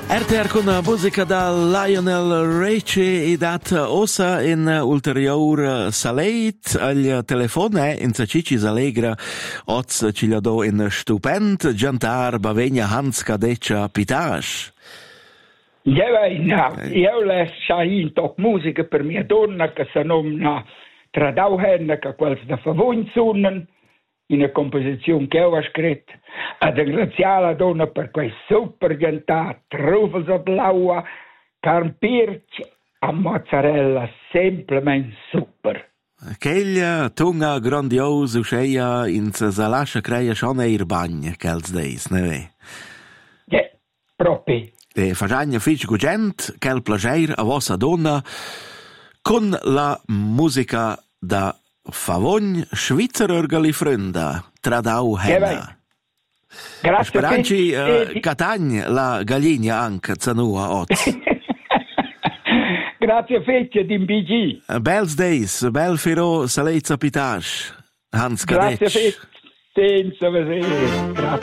RTR con musica da Lionel Richie e dat ossa in ulterior saleit al telefon in Cicis Allegra oz ci la do in stupend giantar bavegna Hans Kadeccia Pitasch. Io les shahin top musica per mia donna che se nomina Tradauhenna che quels da favogn sunnen in una composizione che ho scritto ad ringraziare la donna per quei super giantar trufels a blaua carpirci a mozzarella semplicemente super. Queglia tunga grandios usceia in salascia creia schon eir bagn quels deis, ne ve? Proprio. E facagna fitch gugent, quel plager a vossa donna con la musica da Favogn Schweizer gali frunda Tradauhenna. Grazie. Speranci Catagn la Galligna anche zanua oz. Grazie fecce di BG. Bels days, bel firo salezza Pitasch. Hans Kadeccia. Grazie fecce. Senza vedere. Grazie.